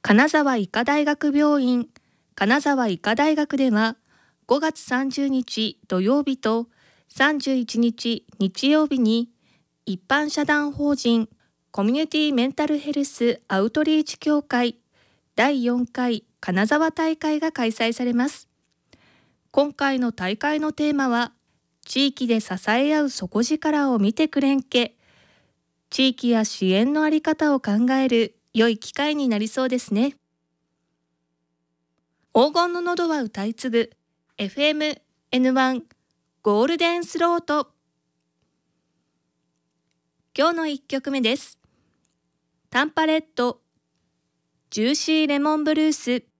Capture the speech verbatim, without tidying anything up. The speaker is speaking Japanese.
金沢医科大学病院金沢医科大学ではごがつさんじゅうにち土曜日とさんじゅういちにち日曜日に一般社団法人コミュニティメンタルヘルスアウトリーチ協会だいよんかい金沢大会が開催されます。今回の大会のテーマは地域で支え合う底力を見てくれんけ。地域や支援のあり方を考える良い機会になりそうですね。黄金の喉は歌い継ぐ エフエムエヌワン ゴールデンスロート。今日のいっきょくめです。タンパレットジューシーレモンブルース。